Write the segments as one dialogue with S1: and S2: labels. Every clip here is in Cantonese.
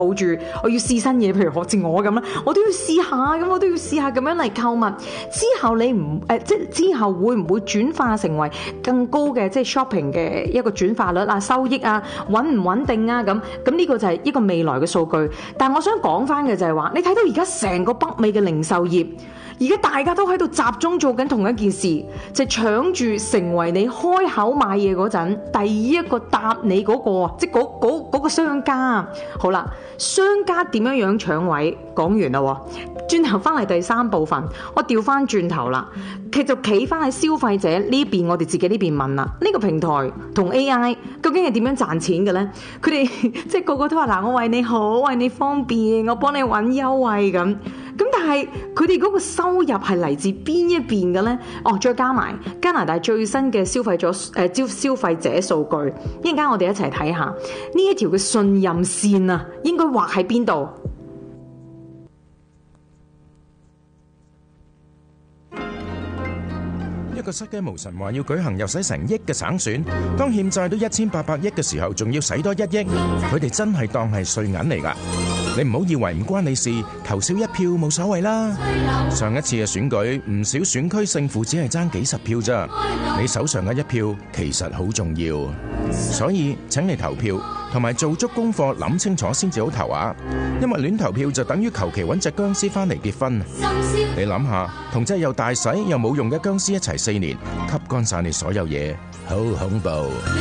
S1: 抱住我要試新嘢，譬如好似我咁啦，我都要試下咁，我都要試下咁樣嚟購物。之後你唔之後會唔會轉化成為更高嘅即係 shopping 嘅一個轉化率啊、收益啊、穩唔穩定啊咁呢個就係一個未來嘅數據。但係我想講翻嘅就係話，你睇到而家成個北美嘅零售業。而家大家都喺度集中做緊同一件事，就搶住成為你開口買嘢嗰陣第一個答你嗰個，即係嗰個商家。好啦，商家點樣搶位？講完啦，轉頭翻嚟第三部分，我調翻轉頭啦，其實就企翻喺消費者呢邊，我哋自己呢邊問啦，呢個平台同 AI 究竟係點樣賺錢嘅呢？佢哋即係個個都話嗱，我為你好，為你方便，我幫你揾優惠咁。但係佢哋嗰個收入係嚟自邊一邊嘅呢？再加埋加拿大最新嘅消費者數據，一陣間我哋一齊睇下呢一條嘅信任線啊，應該畫喺邊度？
S2: 一個失驚無神話要舉行又使成億嘅省選，當欠債都1800億嘅時候，仲要使多1億，佢哋真係當係碎銀嚟㗎。你唔好以為唔關你事，投少一票冇所謂啦。上一次嘅選舉，唔少選區勝負只係爭幾十票咋，你手上嘅一票其實好重要，所以請你投票同埋做足功課，諗清楚先至好投啊！因為亂投票就等於求其揾隻僵屍翻嚟結婚。你諗下，同隻又大使又冇用嘅僵屍一齊4年，吸乾晒你所有嘢，好恐怖。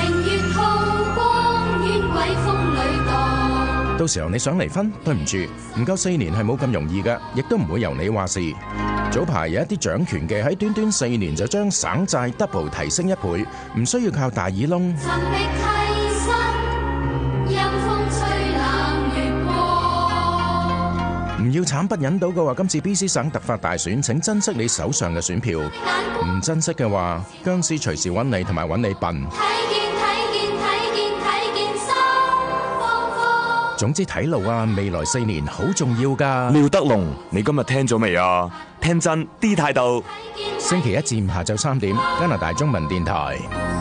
S2: 到時候你想離婚，對唔住，唔夠4年係冇咁容易㗎，亦都唔會由你話事。早排有一啲掌權嘅喺短短4年就將省債 double 提升1倍，唔需要靠大耳窿。唔要慘不忍睹嘅話，今次 BC 省突發大選，請珍惜你手上嘅選票。唔珍惜嘅話，僵屍隨時揾你同埋揾你笨。總之睇路啊，未來4年好重要㗎。
S3: 廖德龍，你今日聽咗未啊？聽真啲態度。
S2: 星期1至5下晝3點，加拿大中文電台。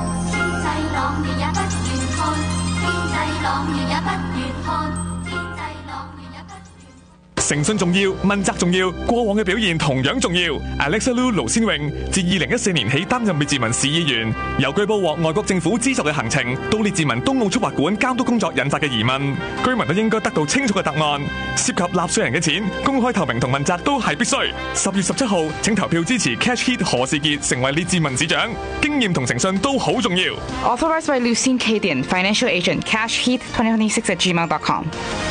S4: 誠信重要，問責重要，過往嘅表現同樣重要。Alexa Lu 盧先榮自2014年起擔任列治文市議員，由據報獲外國政府資助嘅行程到列治文東澳速滑館監督工作引發嘅疑問，居民都應該得到清楚嘅答案。涉及納稅人嘅錢，公開透明同問責都係必須。10月17號，請投票支持 Cash Heat 何士傑成為列治文市長，經驗同誠信都好重要。
S5: Authorized by Lucien Cadian, Financial Agent, Cash Heat 2026@gmail.com。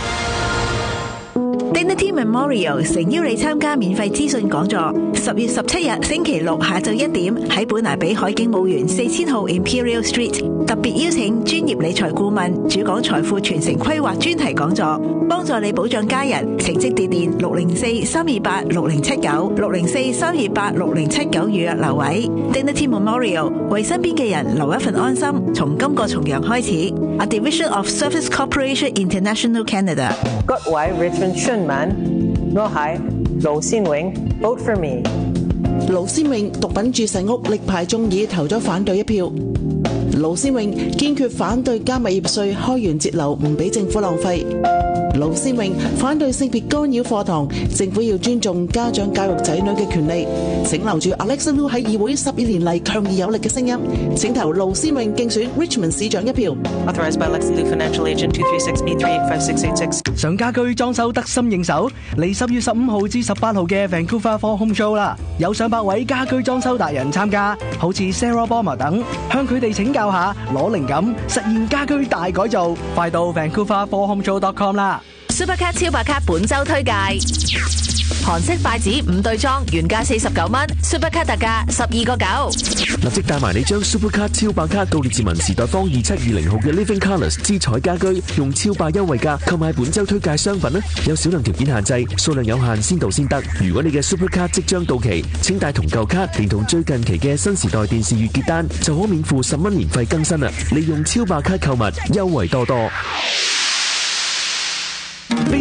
S6: Dignity Memorial 誠邀你參加免費資訊講座，10月17日星期六下晝1點喺本拿比海景墓園4000號 Imperial Street， 特別邀請專業理財顧問主講財富傳承規劃專題講座，幫助你保障家人。請即致電604-328-6079 604-328-6079預約留位。Dignity Memorial 為身邊嘅人留一份安心，從今個重陽開始。A Division of Service Corporation International Canada。
S7: 各位 Richmond 村民，我係盧先永 ，Vote for me。
S8: 盧先永毒品注射屋力排眾議投咗反對1票。盧先永堅決反對加物業稅開源節流，唔俾政府浪費。盧先永反對性別干擾課堂，政府要尊重家長教育仔女嘅權利。請留住 Alexa Lu 喺議會12年嚟強而有力嘅聲音，請投盧先永競選 Richmond 市長1票。
S7: Authorized by Alexa Lu Financial Agent 236B385686。
S9: 想家居裝修得心應手，嚟10月15號至18號嘅 Vancouver For Home Show 啦，有上百位家居裝修達人參加，好似 Sarah Bomber 等，向佢哋請教下，攞靈感，實現家居大改造，快到 VancouverForHomeShow.com 啦。
S10: Supercard 超白卡本周推介，韓式筷子5對裝原價49蚊，Supercard 特價12.9。
S11: 立即帶埋你將 Supercard 超白卡到列治文時代坊2720號嘅 Living Colours 之彩家居，用超霸優惠價購買本周推介商品啦！有少量條件限制，數量有限，先到先得。如果你嘅 Supercard 即將到期，請帶同舊卡，連同最近期嘅新時代電視月結單，就可免付10蚊年費更新啦！利用超白卡購物，優惠多多。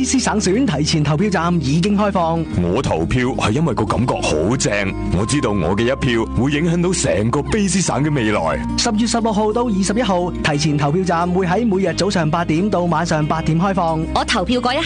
S9: 斯省選提前投票站已經開放。
S3: 我投票係因為個感覺好正，我知道我嘅一票會影響到成個卑斯省嘅未來。
S9: 10月16號到21號，提前投票站會喺每日早上8點到晚上8點開放。
S10: 我投票嗰一